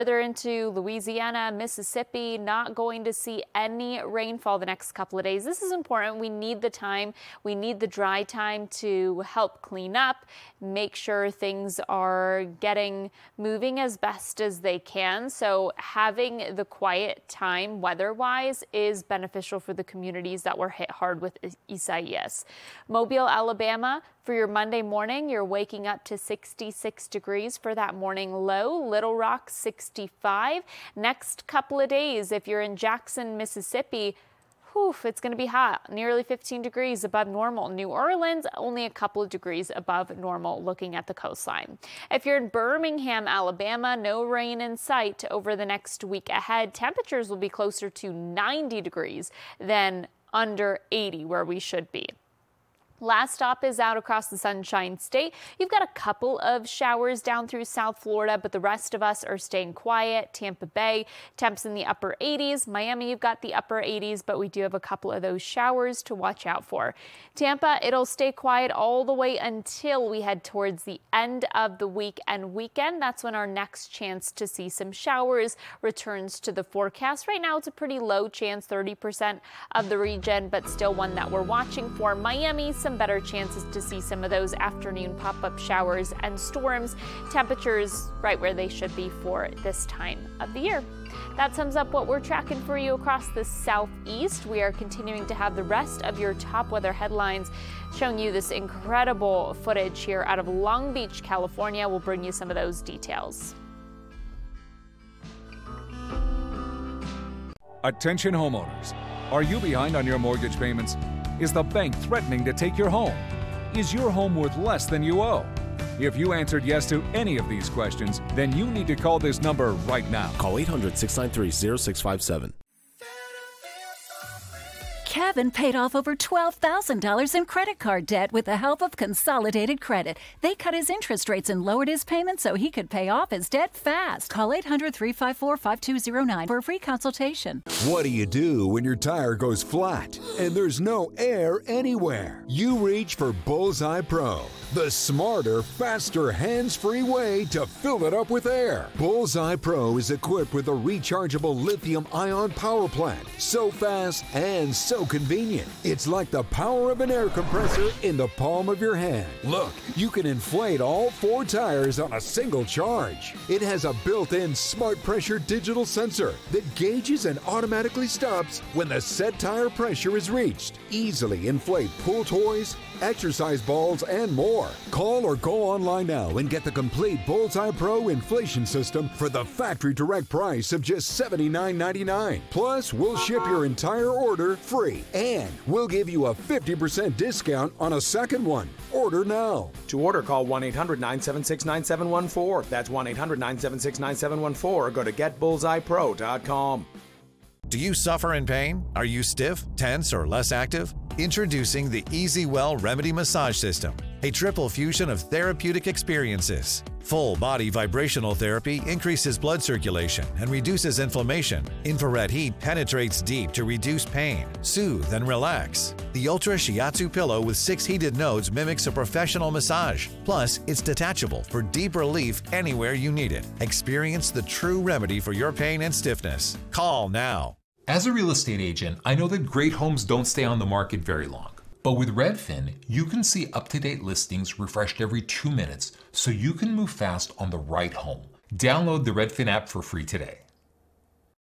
Further into Louisiana, Mississippi, not going to see any rainfall the next couple of days. This is important. We need the time. We need the dry time to help clean up, make sure things are getting moving as best as they can. So having the quiet time weather-wise is beneficial for the communities that were hit hard with Isaias. Mobile, Alabama, for your Monday morning, you're waking up to 66 degrees for that morning low. Little Rock, 65. Next couple of days, if you're in Jackson, Mississippi, it's going to be hot, nearly 15 degrees above normal. New Orleans, only a couple of degrees above normal looking at the coastline. If you're in Birmingham, Alabama, no rain in sight over the next week ahead. Temperatures will be closer to 90 degrees than under 80 where we should be. Last stop is out across the Sunshine State. You've got a couple of showers down through South Florida, but the rest of us are staying quiet. Tampa Bay, temps in the upper 80s. Miami, you've got the upper 80s, but we do have a couple of those showers to watch out for. Tampa, it'll stay quiet all the way until we head towards the end of the week and weekend. That's when our next chance to see some showers returns to the forecast. Right now, it's a pretty low chance, 30% of the region, but still one that we're watching for. Miami, some better chances to see some of those afternoon pop-up showers and storms. Temperatures right where they should be for this time of the year. That sums up what we're tracking for you across the southeast. We are continuing to have the rest of your top weather headlines showing you this incredible footage here out of Long Beach, California. We'll bring you some of those details. Attention homeowners. Are you behind on your mortgage payments? Is the bank threatening to take your home? Is your home worth less than you owe? If you answered yes to any of these questions, then you need to call this number right now. Call 800-693-0657. Kevin paid off over $12,000 in credit card debt with the help of Consolidated Credit. They cut his interest rates and lowered his payments so he could pay off his debt fast. Call 800-354-5209 for a free consultation. What do you do when your tire goes flat and there's no air anywhere? You reach for Bullseye Pro, the smarter, faster, hands-free way to fill it up with air. Bullseye Pro is equipped with a rechargeable lithium-ion power plant. So fast and so convenient. It's like the power of an air compressor in the palm of your hand. Look, you can inflate all 4 tires on a single charge. It has a built-in smart pressure digital sensor that gauges and automatically stops when the set tire pressure is reached. Easily inflate pool toys, exercise balls, and more. Call or go online now and get the complete Bullseye Pro inflation system for the factory direct price of just $79.99. Plus, we'll ship your entire order free, and we'll give you a 50% discount on a second one. Order now. To order, call 1-800-976-9714. That's 1-800-976-9714, or go to getbullseyepro.com. Do you suffer in pain? Are you stiff, tense, or less active? Introducing the EasyWell Remedy Massage System, a triple fusion of therapeutic experiences. Full body vibrational therapy increases blood circulation and reduces inflammation. Infrared heat penetrates deep to reduce pain, soothe, and relax. The Ultra Shiatsu pillow with 6 heated nodes mimics a professional massage. Plus, it's detachable for deep relief anywhere you need it. Experience the true remedy for your pain and stiffness. Call now. As a real estate agent, I know that great homes don't stay on the market very long. But with Redfin, you can see up-to-date listings refreshed every 2 minutes so you can move fast on the right home. Download the Redfin app for free today.